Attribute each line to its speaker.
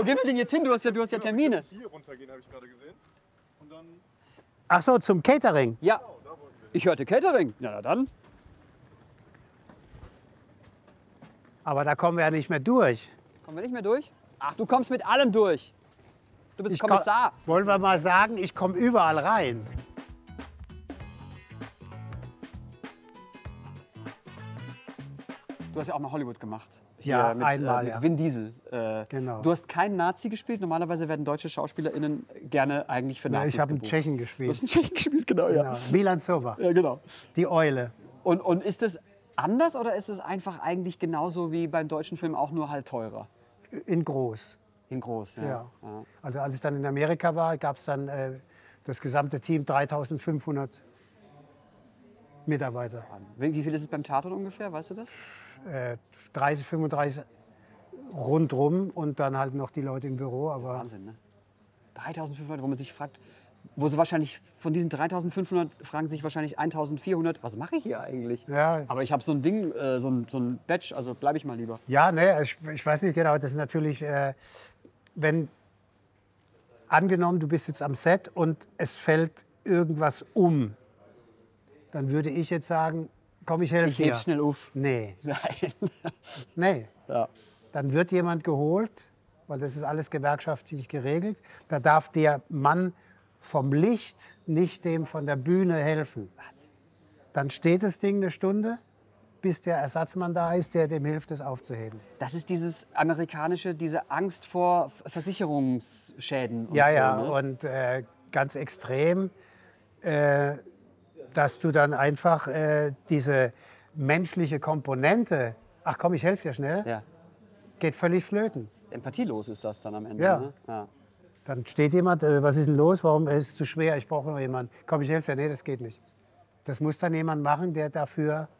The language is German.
Speaker 1: Wo gehen wir denn jetzt hin? Du hast ja Termine.
Speaker 2: Hier runtergehen, habe ich gerade gesehen. Und dann...
Speaker 3: Ach so, zum Catering.
Speaker 1: Ja. Ich hörte Catering. Ja, na dann.
Speaker 3: Aber da kommen wir ja nicht mehr durch.
Speaker 1: Kommen wir nicht mehr durch? Ach, du kommst mit allem durch. Du bist Kommissar.
Speaker 3: Wollen wir mal sagen, ich komme überall rein.
Speaker 1: Du hast ja auch mal Hollywood gemacht.
Speaker 3: Ja,
Speaker 1: Hier mit,
Speaker 3: einmal,
Speaker 1: mit
Speaker 3: ja.
Speaker 1: Vin Diesel.
Speaker 3: Genau.
Speaker 1: Du hast keinen Nazi gespielt. Normalerweise werden deutsche SchauspielerInnen gerne eigentlich für
Speaker 3: Ja,
Speaker 1: Nazis
Speaker 3: ich habe einen
Speaker 1: gebucht.
Speaker 3: Tschechen
Speaker 1: Du hast
Speaker 3: gespielt.
Speaker 1: einen Tschechen gespielt, genau, ja.
Speaker 3: Genau. Milan Sova,
Speaker 1: Ja, genau.
Speaker 3: die Eule.
Speaker 1: Und ist es anders oder ist es einfach eigentlich genauso wie beim deutschen Film, auch nur halt teurer?
Speaker 3: In groß.
Speaker 1: In groß, ja.
Speaker 3: Ja. Also als ich dann in Amerika war, gab es dann das gesamte Team 3500 Mitarbeiter.
Speaker 1: Wahnsinn. Wie viel ist es beim Tatort ungefähr, weißt du das?
Speaker 3: 30, 35 rundrum und dann halt noch die Leute im Büro. Aber
Speaker 1: Wahnsinn, ne? 3500, wo man sich fragt, wo so wahrscheinlich von diesen 3500 fragen sich wahrscheinlich 1400, was mache ich hier eigentlich?
Speaker 3: ja,
Speaker 1: Aber ich habe so ein Ding, so ein Badge, also bleibe ich mal lieber.
Speaker 3: ja, ne, ich weiß nicht genau, das ist natürlich, wenn angenommen, du bist jetzt am Set und es fällt irgendwas um, dann würde ich jetzt sagen, komm, ich helfe
Speaker 1: Ich
Speaker 3: dir.
Speaker 1: heb's schnell auf.
Speaker 3: Nee,
Speaker 1: Nein.
Speaker 3: nee.
Speaker 1: Ja.
Speaker 3: Dann wird jemand geholt, weil das ist alles gewerkschaftlich geregelt. Da darf der Mann vom Licht nicht dem von der Bühne helfen. Dann steht das Ding eine Stunde, bis der Ersatzmann da ist, der dem hilft, das aufzuheben.
Speaker 1: Das ist dieses amerikanische, diese Angst vor Versicherungsschäden. Und
Speaker 3: Ja,
Speaker 1: so,
Speaker 3: ja,
Speaker 1: ne?
Speaker 3: und ganz extrem, dass du dann einfach diese menschliche Komponente, ach komm, ich helfe dir schnell,
Speaker 1: Ja.
Speaker 3: geht völlig flöten.
Speaker 1: Empathielos ist das dann am Ende.
Speaker 3: Ja.
Speaker 1: Ne? Ja.
Speaker 3: Dann steht jemand, was ist denn los, warum ist es zu schwer, ich brauche noch jemanden. Komm, ich helfe dir, nee, das geht nicht. Das muss dann jemand machen, der dafür